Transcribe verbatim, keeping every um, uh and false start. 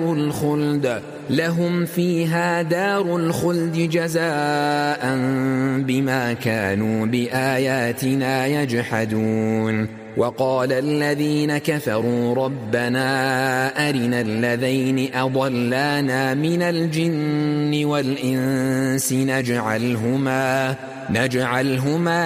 الخلد لهم فيها دار الخلد جزاء بما كانوا بآياتنا يجحدون. وقال الذين كفروا ربنا أرنا الذين أضلانا من الجن والإنس نجعلهما نجعلهما